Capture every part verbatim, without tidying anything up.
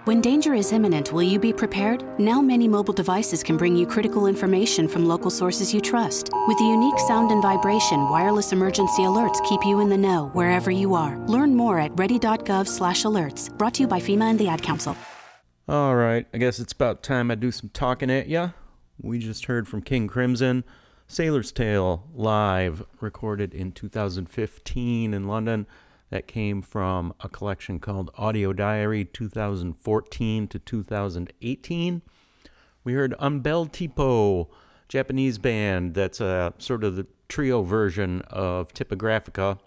When danger is imminent, will you be prepared? Now many mobile devices can bring you critical information from local sources you trust. With the unique sound and vibration, wireless emergency alerts keep you in the know wherever you are. Learn more at ready.gov slash alerts. Brought to you by FEMA and the Ad Council. All right, I guess it's about time I do some talking at ya. We just heard from King Crimson, Sailor's Tale, live, recorded in two thousand fifteen in London. That came from a collection called Audio Diary two thousand fourteen to two thousand eighteen. We heard Un Bel Tipo, Japanese band that's a sort of the trio version of Typographica.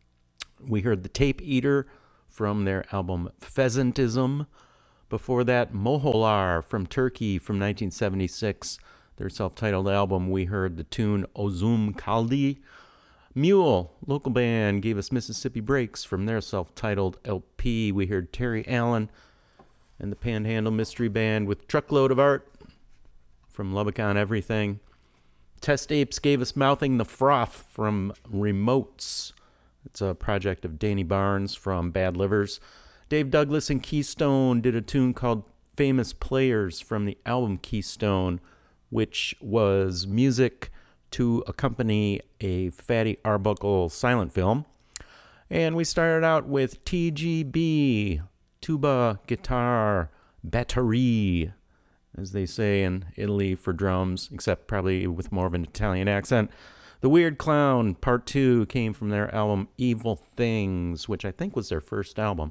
We heard The Tape Eater from their album Pheasantism. Before that, Moholar from Turkey from nineteen seventy-six, their self-titled album. We heard the tune Ozum Kaldi. Mule, local band, gave us Mississippi Breaks from their self-titled L P. We heard Terry Allen and the Panhandle Mystery Band with Truckload of Art from Lubbock on Everything. Test Apes gave us Mouthing the Froth from Remotes. It's a project of Danny Barnes from Bad Livers. Dave Douglas and Keystone did a tune called Famous Players from the album Keystone, which was music to accompany a Fatty Arbuckle silent film. And we started out with T G B, tuba, guitar, batterie, as they say in Italy for drums, except probably with more of an Italian accent. The Weird Clown, part two, came from their album Evil Things, which I think was their first album.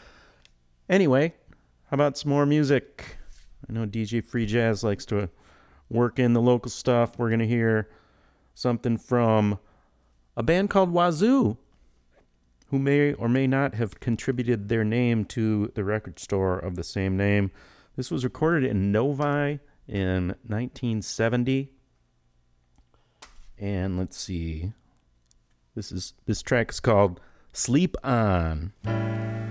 Anyway, how about some more music? I know D J Free Jazz likes to work in the local stuff. We're going to hear something from a band called Wazoo, who may or may not have contributed their name to the record store of the same name. This was recorded in Novi in nineteen seventy. And let's see. This is this track is called Sleep On.